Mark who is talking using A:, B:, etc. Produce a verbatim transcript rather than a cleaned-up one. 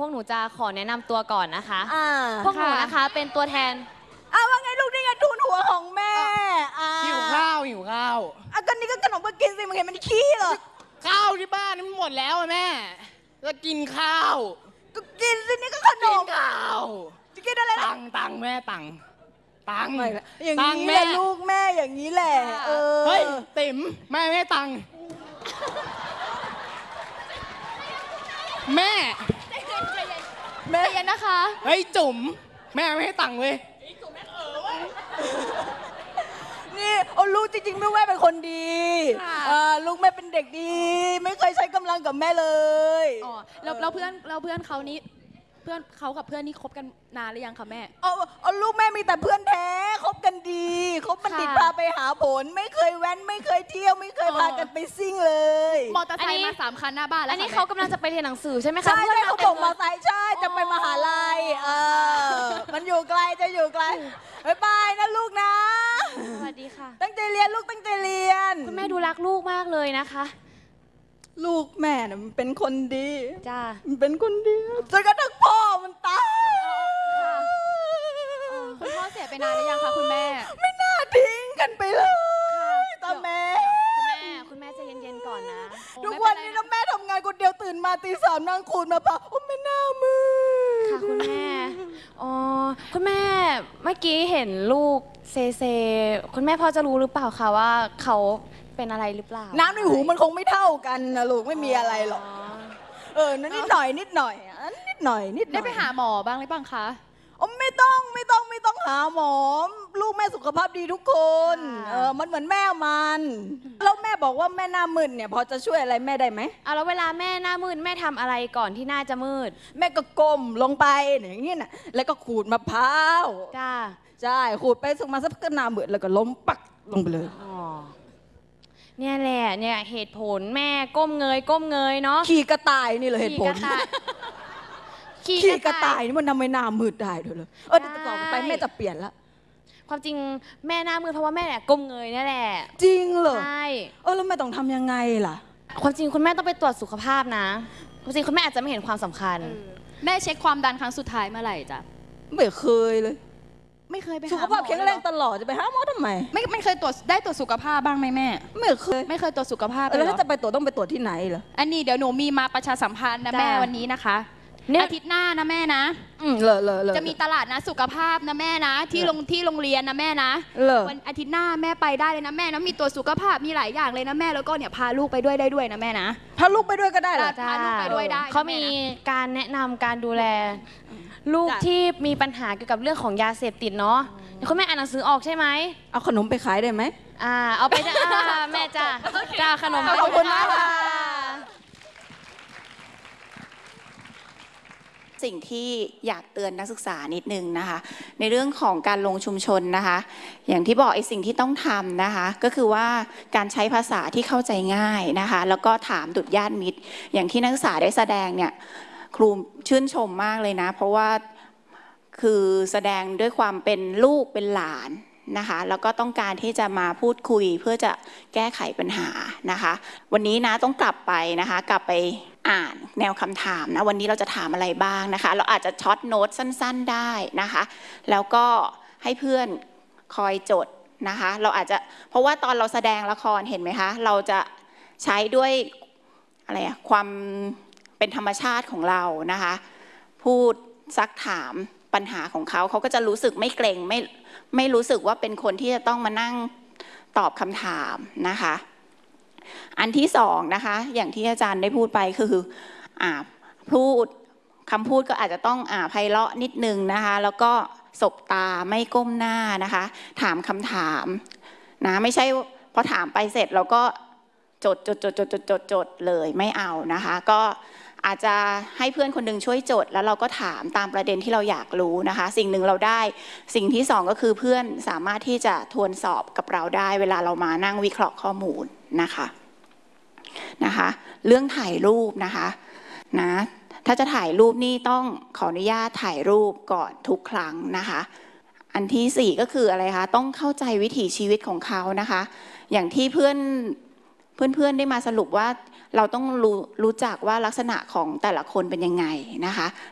A: พวกหนูจะขอแนะนำตัวก่อนนะคะ
B: อ่า
A: พวกหนูนะคะเป็นตัวแทน
B: อ้าวว่าไงลูกนี่ไงทูนหัวของแม่อ่า
C: หิวข้าวหิวข้าว
B: อ่ะก็นี่ก็ขนมมากินสิมึงเห็นมันขี้เหรอ
C: ข้าวที่บ้านมันหมดแล้วอะแม่จะกินข้าว
B: ก็กินสินี่ก็ขน
C: กิน
B: ม
C: ข้าว
B: จะกินอะไรล่ะ
C: ตังตังแม่ตังตัง
B: ไม่ละอย่าง
C: ตัง
B: นี้แห
C: แม่
B: ละลูกแม่อย่างนี้แหละเออ
C: เฮ้ยติ๋มแม่ไม่ให้ตังแม่
B: แม่
A: เย็นนะคะ
C: เฮ้ยจุ๋มแม่ไม่ให้ตังเว้ย
B: นี่เอาลูกจริงๆแม่แม่เป็นคนดีเออลูกแม่เป็นเด็กดี ไม่เคยใช้กำลังกับแม่เลย
D: อ๋อแล้วแล้วเพื่อนแล้วเพื่อนเขานี้เพื่อนเขากับเพื่อนนี่คบกันนานหรือยังคะแม่
B: เอาเอาลูกแม่มีแต่เพื่อนแท้คบกันดีคบบัณฑิต
D: ค่ะ
B: พาไปหาผล ไม่เคยแว้นไม่เคยเที่ยวไม่เคยพากันไปซิ่งเลย
D: มอเตอร์ไซ
A: อัน
D: ค์
A: นี้
D: มาสามคันหน้าบ้านแล้ว
A: อันนี้
D: ค่ะ
A: เขา
D: แม่
A: กำลังจะไปเรียนหนังสือใช่ไหมคะ
B: ใช่
A: พื่อน
B: ใช่เขาบอกมา
A: ต็
B: ใส่ใช่จะไปมหาลัยเออมันอยู่ไกลจะอยู่ไกลบ๊ายบายนะลูกนะ
A: สวัสดีค่ะ
B: ตั้งใจเรียนลูกตั้งใจเรียน
A: คุณแม่ดูรักลูกมากเลยนะคะ
B: ลูกแม่น่ะมันเป็นคนดี
A: จ้า
B: มันเป็นคนดีจนกระทั่งพ่อมันตาย
D: คุณพ่อเสียไปนานหรือยังคะคุณแม่
B: ไม่น่าทิ้งกันไปเลยตาแม่
A: คุณแม่คุณแม่ใจเย็นๆก่อนนะ
B: ทุกวันนี้นะแม่ทำงานคนเดียวตื่นมาตีสามนั่งขูดมะพร้าวโอ้ไม่น่ามือ
A: ค่ะคุณแม่อ๋อคุณแม่เมื่อกี้เห็นลูกเซเซคุณแม่พอจะรู้หรือเปล่าคะว่าเขาเป็นอะไรหรือเปล่า
B: น้ำในหูมันคงไม่เท่ากันนะลูกไม่มีอะไรหรอกเออนั่นนิดหน่อยนิดหน่อยอันนิดหน่อยนิดหน่
D: ได้
B: อย
D: ไปหาหมอบ้างหรือเปล่าคะ
B: อ๋อไม่ต้องไม่ต้องไม่ต้องหาหมอลูกแม่สุขภาพดีทุกคนเออมันเหมือนแม่มันแล้วแม่บอกว่าแม่หน้ามึนเนี่ยพอจะช่วยอะไรแม่ได้ไหม
A: เอาแล้วเวลาแม่หน้ามืดแม่ทำอะไรก่อนที่หน้าจะมืด
B: แม่ก็ก้มลงไปอย่างนี้น่ะแล้วก็ขูดมะพร้าว
A: จ้า
B: ใช่ขูดไปสักมาสักหน้ามืดแล้วก็ล้มปักลงไปเลย
A: อ๋อเนี่ยแหละเนี่ยเหตุผลแม่ก้มเงยก้มเงยเนาะ
B: ขี่กระต่ายนี่เหรอเหตุผล
A: ขี่
B: ขี่
A: ก
B: ก
A: ระ
B: ระ
A: ต่า
B: ต่าย ยนี่มันทำให้หน้ามืดได้ด้วยเลยเออแต่ต่อไปแม่จะเปลี่ยนละ
A: ความจริงแม่หน้ามืดเพราะว่าแม่เนี่ยก้มเงยนี่แหละ
B: จริงเหรอ
A: ใช่
B: เออแล้วแม่ต้องทำยังไงล่ะ
A: ความจริงคุณแม่ต้องไปตรวจสุขภาพนะความจริงคุณแม่อาจจะไม่เห็นความสำคัญ
D: แม่เช็คความดันครั้งสุดท้ายเมื่อไหร่จ๊ะ
B: ไม่เคยเลย
D: ไม่เคยไปหา
B: สุขภาพแข็งแรงตลอดจะไปหาหมอทำไม
D: ไม่ไม่เคยตรวจได้ตรวจสุขภาพบ้างไหมแม่
B: ไม่เคย
D: ไม่เคยตรวจสุขภาพ
B: เออ
D: เลย
B: แล้ว
D: เหร
B: ถ้า
D: อ
B: จะไปตรวจต้องไปตรวจที่ไหนเหรอ
D: อันนี้เดี๋ยวหนูมีมาประชาสัมพันธ์นะ
A: จ้ะ
D: แม่วันนี้นะคะ
A: เนี่ย
D: อาทิตย์หน้านะแม่นะ
B: อืมเลยเลยเลย
D: จะมีตลาดนะสุขภาพนะแม่นะ ที่โรงที่โรงเรียนนะแม่นะ
B: เลย
D: วันอาทิตย์หน้าแม่ไปได้เลยนะแม่นะมีตัวจสุขภาพมีหลายอย่างเลยนะแม่แล้วก็เนี่ยพาลูกไปด้วยได้ด้วยนะแม่นะ
B: พาลูกไปด้วยก็ได้เหรอ
D: พาลูกไปด้วยได้นะ
A: เขา
D: แม่
A: มี
D: นะ
A: การแนะนำการดูแล ลูก
D: จ้ะ
A: ที่มีปัญหาเกี่ยวกับเรื่องของยาเสพติดเนาะคุณแม่อ่านหนังสือออกใช่ไหม
B: เอาขนมไปขายได้ไหม
A: อ่าเอาไปจ้าอ่าแม่จ้าจ้าขนม
B: ขอบคุณมากค่ะ
E: สิ่งที่อยากเตือนนักศึกษานิดนึงนะคะในเรื่องของการลงชุมชนนะคะอย่างที่บอกไอ้สิ่งที่ต้องทำนะคะก็คือว่าการใช้ภาษาที่เข้าใจง่ายนะคะแล้วก็ถามดุจญาติมิตรอย่างที่นักศึกษาได้แสดงเนี่ยครูชื่นชมมากเลยนะเพราะว่าคือแสดงด้วยความเป็นลูกเป็นหลานนะคะแล้วก็ต้องการที่จะมาพูดคุยเพื่อจะแก้ไขปัญหานะคะวันนี้นะต้องกลับไปนะคะกลับไปอ่านแนวคำถามนะวันนี้เราจะถามอะไรบ้างนะคะเราอาจจะช็อตโน้ตสั้นๆได้นะคะแล้วก็ให้เพื่อนคอยจดนะคะเราอาจจะเพราะว่าตอนเราแสดงละครเห็นไหมคะเราจะใช้ด้วยอะไรอะความเป็นธรรมชาติของเรานะคะพูดซักถามปัญหาของเขาเขาก็จะรู้สึกไม่เกรงไม่ไม่รู้สึกว่าเป็นคนที่จะต้องมานั่งตอบคำถามนะคะอันที่สองนะคะอย่างที่อาจารย์ได้พูดไปคืออ่าพูดคำพูดก็อาจจะต้องอ่าไพเราะนิดนึงนะคะแล้วก็สบตาไม่ก้มหน้านะคะถามคำถามนะไม่ใช่พอถามไปเสร็จเราก็จดจดจดจดจดจดจดเลยไม่เอานะคะก็อาจจะให้เพื่อนคนหนึ่งช่วยจดแล้วเราก็ถามตามประเด็นที่เราอยากรู้นะคะสิ่งหนึ่งเราได้สิ่งที่สองก็คือเพื่อนสามารถที่จะทวนสอบกับเราได้เวลาเรามานั่งวิเคราะห์ข้อมูลนะคะนะคะเรื่องถ่ายรูปนะคะนะถ้าจะถ่ายรูปนี่ต้องขออนุญาตถ่ายรูปก่อนทุกครั้งนะคะอันที่สี่ก็คืออะไรคะต้องเข้าใจวิถีชีวิตของเขานะคะอย่างที่เพื่อนเพื่อนๆได้มาสรุปว่าเราต้องรู้รู้จักว่าลักษณะของแต่ละคนเป็นยังไงนะคะ